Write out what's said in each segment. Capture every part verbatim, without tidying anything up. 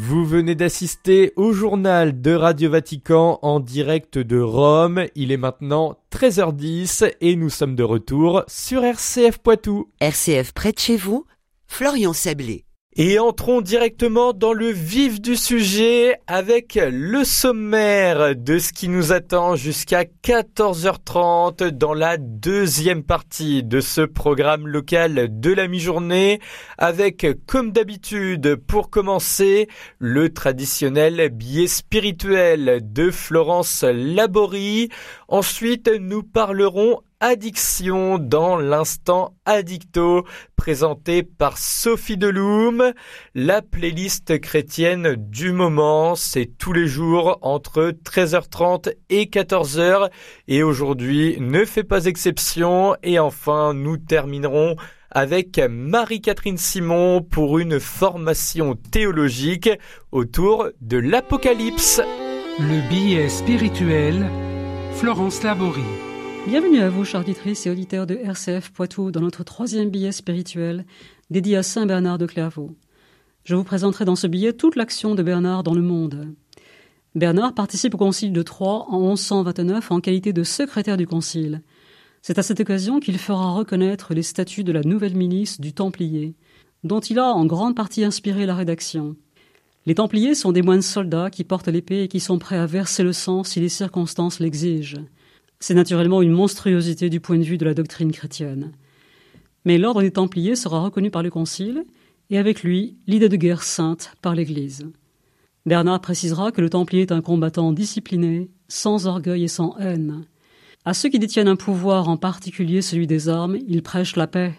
Vous venez d'assister au journal de Radio Vatican en direct de Rome. Il est maintenant treize heures dix et nous sommes de retour sur R C F Poitou. R C F près de chez vous, Florian Sablé. Et entrons directement dans le vif du sujet avec le sommaire de ce qui nous attend jusqu'à quatorze heures trente dans la deuxième partie de ce programme local de la mi-journée avec, comme d'habitude, pour commencer, le traditionnel billet spirituel de Florence Laborie. Ensuite, nous parlerons addiction dans l'instant addicto présenté par Sophie Deloum. La playlist chrétienne du moment, c'est tous les jours entre treize heures trente et quatorze heures et aujourd'hui ne fait pas exception. Et enfin, nous terminerons avec Marie-Catherine Simon pour une formation théologique autour de l'Apocalypse. Le billet spirituel, Florence Laborie. Bienvenue à vous, chers auditrices et auditeurs de R C F Poitou, dans notre troisième billet spirituel dédié à Saint Bernard de Clairvaux. Je vous présenterai dans ce billet toute l'action de Bernard dans le monde. Bernard participe au concile de Troyes en onze cent vingt-neuf en qualité de secrétaire du concile. C'est à cette occasion qu'il fera reconnaître les statuts de la nouvelle milice du Templier, dont il a en grande partie inspiré la rédaction. Les Templiers sont des moines soldats qui portent l'épée et qui sont prêts à verser le sang si les circonstances l'exigent. C'est naturellement une monstruosité du point de vue de la doctrine chrétienne. Mais l'ordre des Templiers sera reconnu par le Concile, et avec lui, l'idée de guerre sainte par l'Église. Bernard précisera que le Templier est un combattant discipliné, sans orgueil et sans haine. À ceux qui détiennent un pouvoir, en particulier celui des armes, il prêche la paix.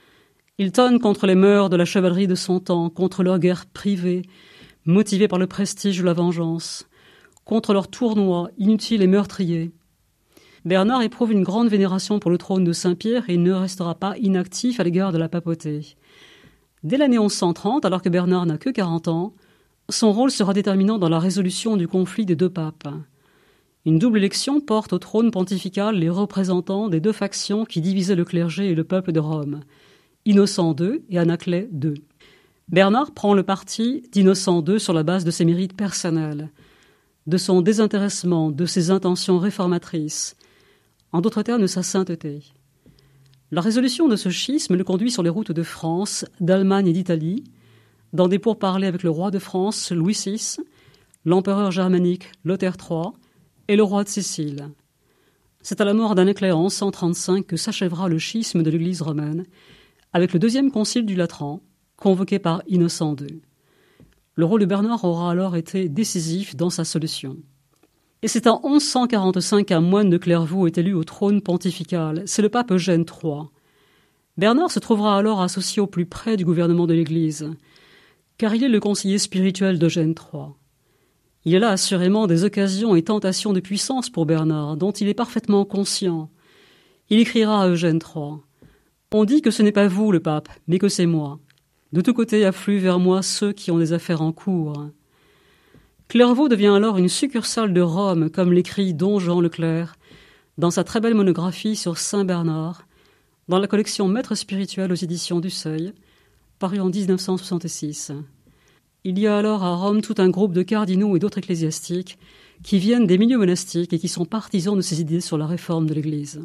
Il tonne contre les mœurs de la chevalerie de son temps, contre leur guerre privée, motivée par le prestige de la vengeance, contre leurs tournois inutiles et meurtriers. Bernard éprouve une grande vénération pour le trône de Saint-Pierre et il ne restera pas inactif à l'égard de la papauté. Dès l'année onze cent trente, alors que Bernard n'a que quarante ans, son rôle sera déterminant dans la résolution du conflit des deux papes. Une double élection porte au trône pontifical les représentants des deux factions qui divisaient le clergé et le peuple de Rome, Innocent deux et Anaclet deux. Bernard prend le parti d'Innocent deux sur la base de ses mérites personnels, de son désintéressement, de ses intentions réformatrices, en d'autres termes de sa sainteté. La résolution de ce schisme le conduit sur les routes de France, d'Allemagne et d'Italie, dans des pourparlers avec le roi de France, Louis six, l'empereur germanique, Lothaire trois, et le roi de Sicile. C'est à la mort d'Anaclet en onze cent trente-cinq que s'achèvera le schisme de l'Église romaine, avec le deuxième concile du Latran, convoqué par Innocent deux. Le rôle de Bernard aura alors été décisif dans sa solution. Et c'est en onze cent quarante-cinq qu'un moine de Clairvaux est élu au trône pontifical. C'est le pape Eugène trois. Bernard se trouvera alors associé au plus près du gouvernement de l'Église, car il est le conseiller spirituel d'Eugène trois. Il y a là assurément des occasions et tentations de puissance pour Bernard, dont il est parfaitement conscient. Il écrira à Eugène trois. « On dit que ce n'est pas vous, le pape, mais que c'est moi. De tous côtés affluent vers moi ceux qui ont des affaires en cours. » Clairvaux devient alors une succursale de Rome, comme l'écrit don Jean Leclerc dans sa très belle monographie sur Saint Bernard, dans la collection Maître spirituel aux éditions du Seuil, parue en dix-neuf cent soixante-six. Il y a alors à Rome tout un groupe de cardinaux et d'autres ecclésiastiques qui viennent des milieux monastiques et qui sont partisans de ces idées sur la réforme de l'Église.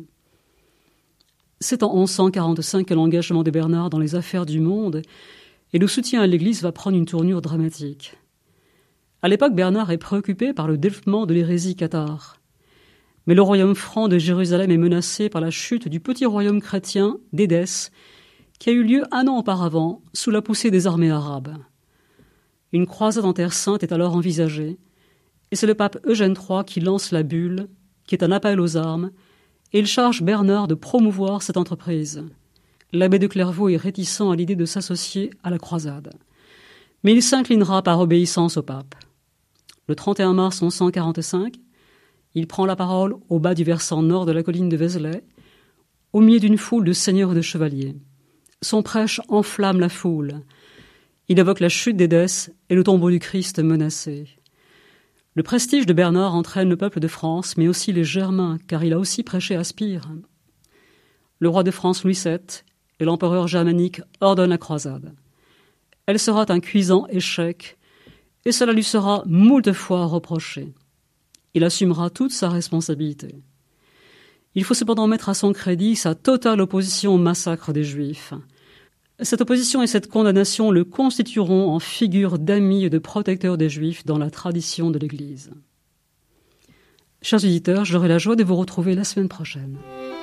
C'est en onze cent quarante-cinq que l'engagement de Bernard dans les affaires du monde et le soutien à l'Église va prendre une tournure dramatique. À l'époque, Bernard est préoccupé par le développement de l'hérésie cathare. Mais le royaume franc de Jérusalem est menacé par la chute du petit royaume chrétien d'Édesse, qui a eu lieu un an auparavant sous la poussée des armées arabes. Une croisade en Terre sainte est alors envisagée, et c'est le pape Eugène trois qui lance la bulle, qui est un appel aux armes, et il charge Bernard de promouvoir cette entreprise. L'abbé de Clairvaux est réticent à l'idée de s'associer à la croisade, mais il s'inclinera par obéissance au pape. Le trente et un mars onze cent quarante-cinq, il prend la parole au bas du versant nord de la colline de Vézelay, au milieu d'une foule de seigneurs et de chevaliers. Son prêche enflamme la foule. Il évoque la chute d'Édesse et le tombeau du Christ menacé. Le prestige de Bernard entraîne le peuple de France, mais aussi les Germains, car il a aussi prêché à Spire. Le roi de France Louis sept et l'empereur germanique ordonnent la croisade. Elle sera un cuisant échec, et cela lui sera moult fois reproché. Il assumera toute sa responsabilité. Il faut cependant mettre à son crédit sa totale opposition au massacre des Juifs. Cette opposition et cette condamnation le constitueront en figure d'ami et de protecteur des Juifs dans la tradition de l'Église. Chers auditeurs, j'aurai la joie de vous retrouver la semaine prochaine.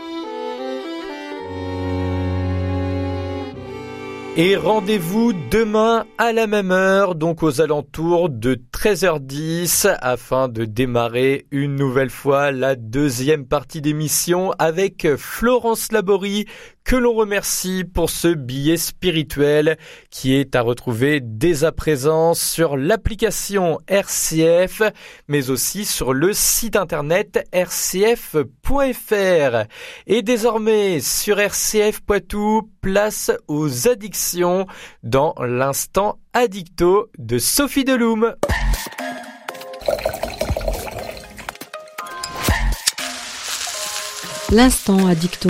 Et rendez-vous demain à la même heure, donc aux alentours de treize heures dix, afin de démarrer une nouvelle fois la deuxième partie d'émission avec Florence Laborie, que l'on remercie pour ce billet spirituel qui est à retrouver dès à présent sur l'application R C F, mais aussi sur le site internet r c f point f r. Et désormais sur R C F Poitou, place aux addictions dans l'instant Addicto de Sophie Deloum. L'instant Addicto.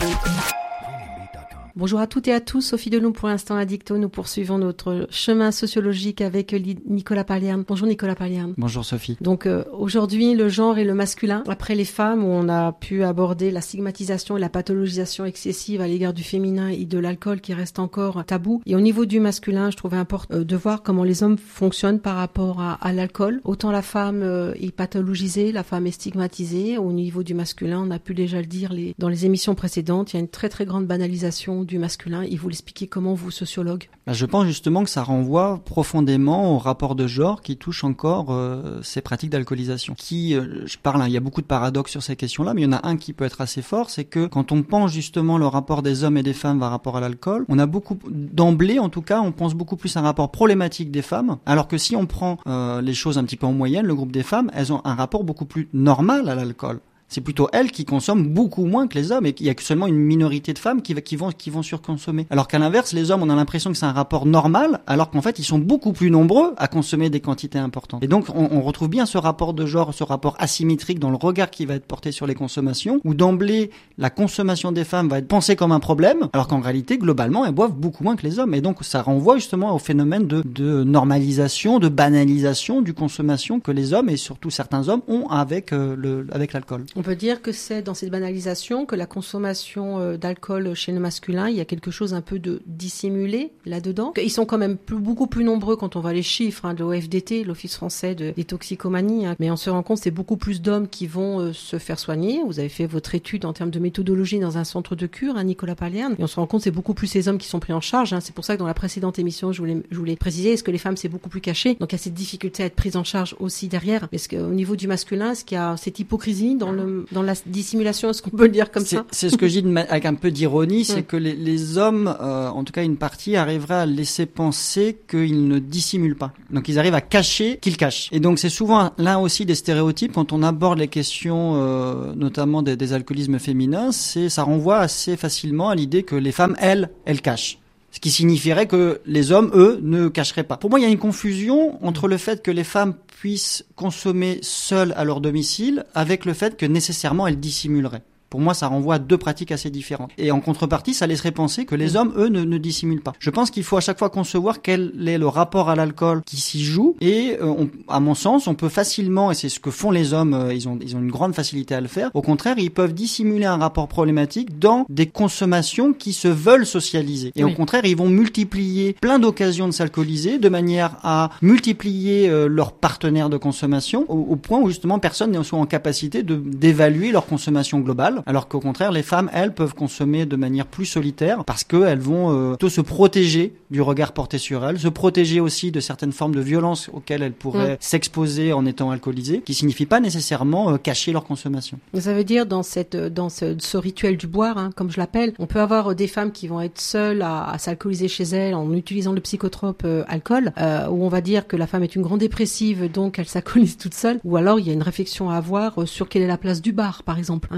Bonjour à toutes et à tous, Sophie Deloum pour l'Instant Addicto. Nous poursuivons notre chemin sociologique avec Nicolas Palierne. Bonjour Nicolas Palierne. Bonjour Sophie. Donc euh, aujourd'hui, le genre et le masculin. Après les femmes, où on a pu aborder la stigmatisation et la pathologisation excessive à l'égard du féminin et de l'alcool qui reste encore tabou. Et au niveau du masculin, je trouvais important euh, de voir comment les hommes fonctionnent par rapport à, à l'alcool. Autant la femme euh, est pathologisée, la femme est stigmatisée. Au niveau du masculin, on a pu déjà le dire les, dans les émissions précédentes, il y a une très très grande banalisation du masculin. Et vous l'expliquez comment, vous, sociologue? Bah, je pense justement que ça renvoie profondément au rapport de genre qui touche encore euh, ces pratiques d'alcoolisation. Qui, euh, je parle, hein, il y a beaucoup de paradoxes sur ces questions-là, mais il y en a un qui peut être assez fort, c'est que quand on pense justement le rapport des hommes et des femmes par rapport à l'alcool, on a beaucoup, d'emblée en tout cas, on pense beaucoup plus à un rapport problématique des femmes, alors que si on prend euh, les choses un petit peu en moyenne, le groupe des femmes, elles ont un rapport beaucoup plus normal à l'alcool. C'est plutôt elles qui consomment beaucoup moins que les hommes, et il y a que seulement une minorité de femmes qui, qui vont qui vont surconsommer. Alors qu'à l'inverse, les hommes, on a l'impression que c'est un rapport normal, alors qu'en fait, ils sont beaucoup plus nombreux à consommer des quantités importantes. Et donc, on, on retrouve bien ce rapport de genre, ce rapport asymétrique dans le regard qui va être porté sur les consommations, où d'emblée, la consommation des femmes va être pensée comme un problème, alors qu'en réalité, globalement, elles boivent beaucoup moins que les hommes. Et donc, ça renvoie justement au phénomène de, de normalisation, de banalisation du consommation que les hommes, et surtout certains hommes, ont avec euh, le avec l'alcool. On peut dire que c'est dans cette banalisation que la consommation d'alcool chez le masculin, il y a quelque chose un peu de dissimulé là-dedans. Ils sont quand même plus, beaucoup plus nombreux quand on voit les chiffres hein, de l'O F D T, l'Office français de, des toxicomanies. Hein. Mais on se rend compte que c'est beaucoup plus d'hommes qui vont euh, se faire soigner. Vous avez fait votre étude en termes de méthodologie dans un centre de cure, hein, Nicolas Palierne. Et on se rend compte que c'est beaucoup plus ces hommes qui sont pris en charge. Hein. C'est pour ça que dans la précédente émission, je voulais, je voulais préciser, est-ce que les femmes, c'est beaucoup plus caché? Donc il y a cette difficulté à être prise en charge aussi derrière. Est-ce qu'au niveau du masculin, est-ce qu'il y a cette hypocrisie dans le dans la dissimulation, est-ce qu'on peut le dire comme c'est, ça? C'est ce que je dis avec un peu d'ironie, c'est mmh. que les, les hommes, euh, en tout cas une partie, arriveraient à laisser penser qu'ils ne dissimulent pas. Donc ils arrivent à cacher qu'ils cachent. Et donc c'est souvent l'un aussi des stéréotypes quand on aborde les questions, euh, notamment des, des alcoolismes féminins, c'est ça renvoie assez facilement à l'idée que les femmes, elles, elles cachent. Ce qui signifierait que les hommes, eux, ne cacheraient pas. Pour moi, il y a une confusion entre le fait que les femmes puissent consommer seules à leur domicile avec le fait que nécessairement elles dissimuleraient. Pour moi, ça renvoie à deux pratiques assez différentes. Et en contrepartie, ça laisserait penser que les hommes, eux, ne, ne dissimulent pas. Je pense qu'il faut à chaque fois concevoir quel est le rapport à l'alcool qui s'y joue. Et euh, on, à mon sens, on peut facilement, et c'est ce que font les hommes, euh, ils ont, ils ont une grande facilité à le faire. Au contraire, ils peuvent dissimuler un rapport problématique dans des consommations qui se veulent socialiser. Et oui. Au contraire, ils vont multiplier plein d'occasions de s'alcooliser de manière à multiplier euh, leurs partenaires de consommation au, au point où justement personne n'est en capacité de, d'évaluer leur consommation globale. Alors qu'au contraire, les femmes, elles, peuvent consommer de manière plus solitaire parce qu'elles vont euh, plutôt se protéger du regard porté sur elles, se protéger aussi de certaines formes de violence auxquelles elles pourraient mmh. s'exposer en étant alcoolisées, qui signifie pas nécessairement euh, cacher leur consommation. Ça veut dire dans cette dans ce, ce rituel du boire, hein, comme je l'appelle, on peut avoir des femmes qui vont être seules à, à s'alcooliser chez elles en utilisant le psychotrope euh, alcool, euh, où on va dire que la femme est une grande dépressive, donc elle s'alcoolise toute seule, ou alors il y a une réflexion à avoir euh, sur quelle est la place du bar, par exemple. Hein. Il y a des femmes qui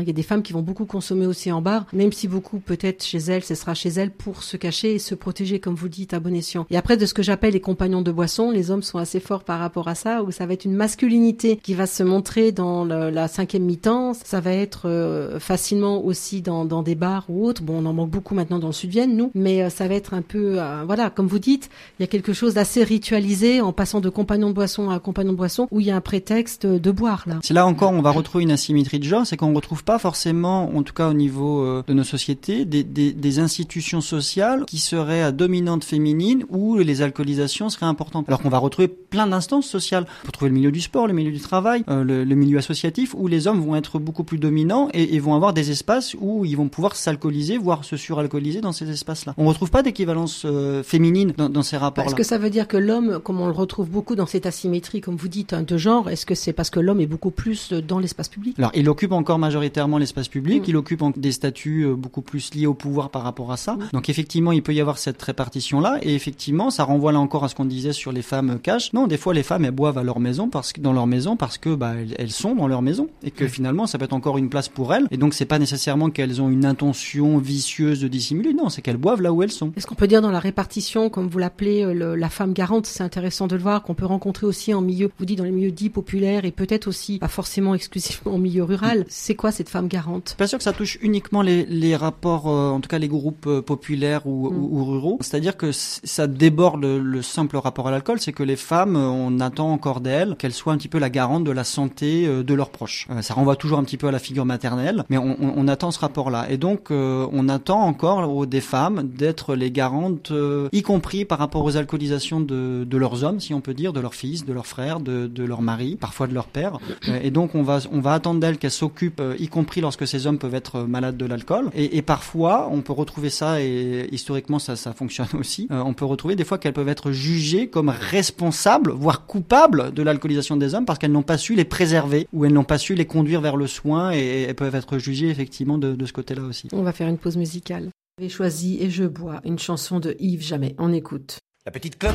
qui vont beaucoup consommer aussi en bar, même si beaucoup peut-être chez elles, ce sera chez elles pour se cacher et se protéger, comme vous dites, à bon escient. Et après, de ce que j'appelle les compagnons de boisson, les hommes sont assez forts par rapport à ça, où ça va être une masculinité qui va se montrer dans le, la cinquième mi-temps, ça va être euh, facilement aussi dans, dans des bars ou autres. Bon, on en manque beaucoup maintenant dans le Sud-Vienne, nous, mais euh, ça va être un peu, euh, voilà, comme vous dites, il y a quelque chose d'assez ritualisé en passant de compagnon de boisson à compagnon de boisson, où il y a un prétexte de boire, là. C'est là encore, on va retrouver une asymétrie de genre, c'est qu'on ne retrouve pas forcément, en tout cas au niveau euh, de nos sociétés, des, des, des institutions sociales qui seraient à dominante féminine où les alcoolisations seraient importantes. Alors qu'on va retrouver plein d'instances sociales. On peut trouver le milieu du sport, le milieu du travail, euh, le, le milieu associatif, où les hommes vont être beaucoup plus dominants et, et vont avoir des espaces où ils vont pouvoir s'alcooliser, voire se suralcooliser dans ces espaces-là. On ne retrouve pas d'équivalence euh, féminine dans, dans ces rapports-là. Est-ce que ça veut dire que l'homme, comme on le retrouve beaucoup dans cette asymétrie, comme vous dites, hein, de genre, est-ce que c'est parce que l'homme est beaucoup plus dans l'espace public? Alors, il occupe encore majoritairement l'espace public, mmh. il occupe en, des statuts euh, beaucoup plus liés au pouvoir par rapport à ça. Mmh. Donc effectivement, il peut y avoir cette répartition-là, et effectivement, ça renvoie là encore à ce qu'on disait sur les femmes cash. Non, des fois, les femmes, elles boivent à leur maison, parce que, dans leur maison, parce que bah, elles, elles sont dans leur maison, et que mmh. finalement, ça peut être encore une place pour elles, et donc c'est pas nécessairement qu'elles ont une intention vicieuse de dissimuler, non, c'est qu'elles boivent là où elles sont. Est-ce qu'on peut dire dans la répartition, comme vous l'appelez, le, la femme garante, c'est intéressant de le voir, qu'on peut rencontrer aussi en milieu, vous dites dans les milieux dits populaires, et peut-être aussi, pas forcément exclusivement en milieu rural. C'est quoi cette femme garante? Pas sûr que ça touche uniquement les, les rapports, euh, en tout cas les groupes euh, populaires ou, mmh. ou, ou ruraux. C'est-à-dire que c- ça déborde le, le simple rapport à l'alcool, c'est que les femmes, euh, on attend encore d'elles qu'elles soient un petit peu la garante de la santé euh, de leurs proches. Euh, ça renvoie toujours un petit peu à la figure maternelle, mais on, on, on attend ce rapport-là. Et donc, euh, on attend encore aux, des femmes d'être les garantes, euh, y compris par rapport aux alcoolisations de, de leurs hommes, si on peut dire, de leurs fils, de leurs frères, de, de leur mari, parfois de leur père. Euh, et donc, on va, on va attendre d'elles qu'elles s'occupent, euh, y compris lorsque ces hommes peuvent être malades de l'alcool. Et, et parfois, on peut retrouver ça, et historiquement, ça, ça fonctionne aussi. Euh, on peut retrouver des fois qu'elles peuvent être jugées comme responsables, voire coupables de l'alcoolisation des hommes parce qu'elles n'ont pas su les préserver ou elles n'ont pas su les conduire vers le soin, et elles peuvent être jugées effectivement de, de ce côté-là aussi. On va faire une pause musicale. J'ai choisi Et je bois, une chanson de Yves Jamais. On écoute. La petite clope.